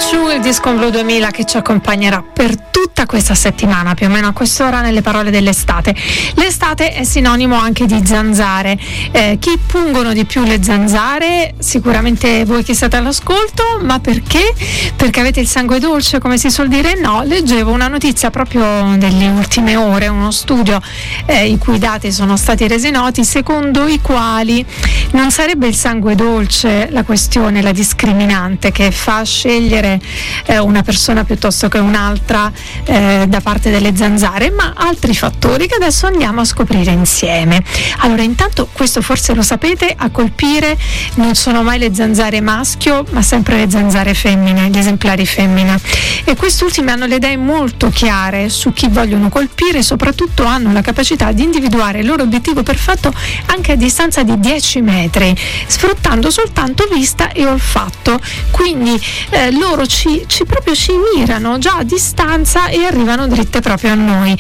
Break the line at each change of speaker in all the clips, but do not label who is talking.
True, il disco blu 2000 che ci accompagnerà per tutta questa settimana, più o meno a quest'ora, nelle parole dell'estate. L'estate è sinonimo anche di zanzare. Chi pungono di più le zanzare? Sicuramente voi che state all'ascolto, ma perché? Perché avete il sangue dolce, come si suol dire? No, leggevo una notizia proprio delle ultime ore, uno studio i cui dati sono stati resi noti, secondo i quali non sarebbe il sangue dolce la questione, la discriminante che fa scegliere una persona piuttosto che un'altra da parte delle zanzare, ma altri fattori che adesso andiamo a scoprire insieme. Allora, intanto, questo forse lo sapete, a colpire non sono mai le zanzare maschio, ma sempre le zanzare femmine, gli esemplari femmina, e quest'ultime hanno le idee molto chiare su chi vogliono colpire e soprattutto hanno la capacità di individuare il loro obiettivo perfetto anche a distanza di 10 metri, sfruttando soltanto vista e olfatto. Quindi loro ci mirano già a distanza e arrivano dritte proprio a noi.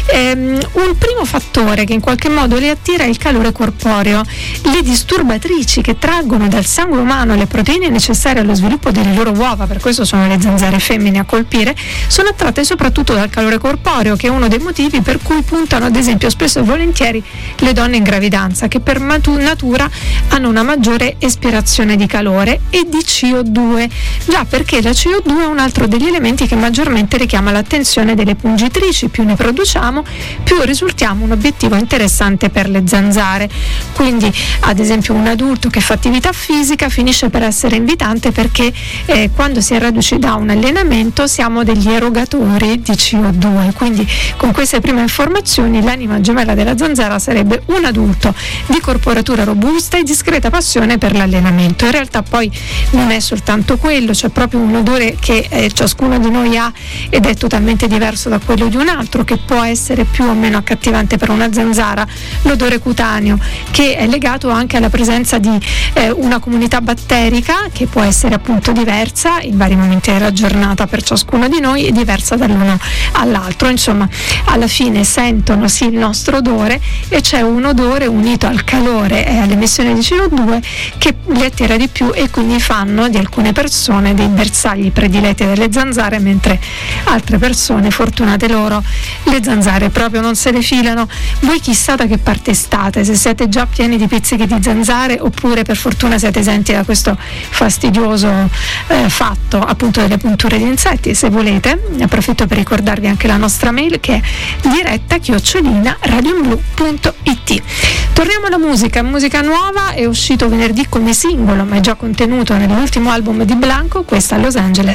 Un primo fattore che in qualche modo le attira è il calore corporeo. Le disturbatrici che traggono dal sangue umano le proteine necessarie allo sviluppo delle loro uova, per questo sono le zanzare femmine a colpire, sono attratte soprattutto dal calore corporeo, che è uno dei motivi per cui puntano ad esempio spesso e volentieri le donne in gravidanza, che per natura hanno una maggiore espirazione di calore e di CO2, già perché la CO2 è un altro degli elementi che maggiormente richiama l'attenzione delle pungitrici. Più ne produciamo, più risultiamo un obiettivo interessante per le zanzare. Quindi ad esempio un adulto che fa attività fisica finisce per essere invitante, perché quando si è reduci da un allenamento siamo degli erogatori di CO2. Quindi con queste prime informazioni l'anima gemella della zanzara sarebbe un adulto di corporatura robusta e discreta passione per l'allenamento. In realtà poi non è soltanto quello, c'è proprio un odore che ciascuno di noi ha ed è totalmente diverso da quello di un altro, che può essere più o meno accattivante per una zanzara. L'odore cutaneo, che è legato anche alla presenza di una comunità batterica che può essere appunto diversa in vari momenti della giornata per ciascuno di noi e diversa dall'uno all'altro. Insomma, alla fine sentono sì il nostro odore, e c'è un odore unito al calore e all'emissione di CO2 che li attira di più, e quindi fanno di alcune persone dei bersagli prediletti delle zanzare, mentre altre persone, fortunate loro, le zanzare proprio non se le filano. Voi chissà da che parte state, se siete già pieni di pizzichi di zanzare oppure per fortuna siete esenti da questo fastidioso fatto appunto delle punture di insetti. Se volete, ne approfitto per ricordarvi anche la nostra mail, che è diretta@radioinblu.it. Torniamo alla musica nuova, è uscito venerdì come singolo ma è già contenuto nell'ultimo album di Blanco, questa Los Angeles.